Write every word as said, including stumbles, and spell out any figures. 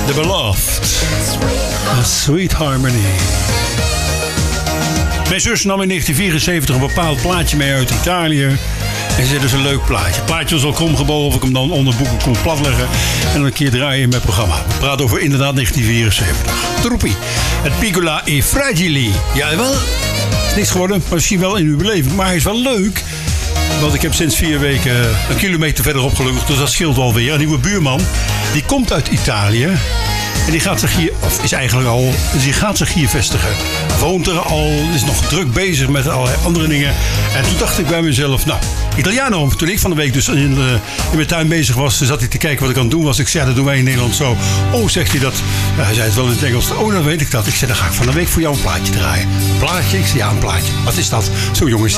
The Beloved. A Sweet Harmony. Mijn zus nam in negentien vierenzeventig een bepaald plaatje mee uit Italië. En ze zei, dat is een leuk plaatje. Het plaatje was al kromgebogen of ik hem dan onder boeken kon platleggen. En dan een keer draaien in mijn programma. We praten over inderdaad negentien vierenzeventig. Troepie. Het Piccola e Fragili. Jawel. Het is niks geworden, maar misschien wel in uw beleving. Maar hij is wel leuk. Want ik heb sinds vier weken een kilometer verderop gelukkig. Dus dat scheelt alweer. Een nieuwe buurman. Die komt uit Italië. En die gaat zich hier, of is eigenlijk al, dus die gaat zich hier vestigen. Woont er al, is nog druk bezig met allerlei andere dingen. En toen dacht ik bij mezelf, nou, Italiano. Toen ik van de week dus in, uh, in mijn tuin bezig was, zat hij te kijken wat ik aan het doen was. Ik zei, ja, dat doen wij in Nederland zo. Oh, zegt hij dat. Ja, hij zei het wel in het Engels. Oh, dan weet ik dat. Ik zei, dan ga ik van de week voor jou een plaatje draaien. Een plaatje? Ik zei, ja, een plaatje. Wat is dat? Zo, jongens.